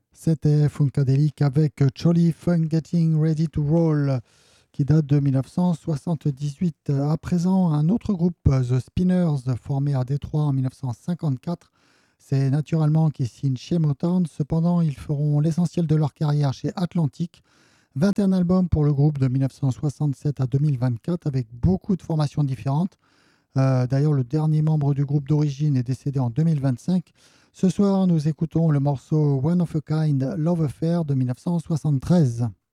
C'était Funkadelic avec Jolly Fun Getting Ready to Roll qui date de 1978. À présent, un autre groupe, The Spinners, formé à Détroit en 1954. C'est naturellement qui signe chez Motown. Cependant, ils feront l'essentiel de leur carrière chez Atlantic. 21 albums pour le groupe de 1967 à 2024 avec beaucoup de formations différentes. D'ailleurs, le dernier membre du groupe d'origine est décédé en 2025. Ce soir, nous écoutons le morceau One of a Kind Love Affair de 1973.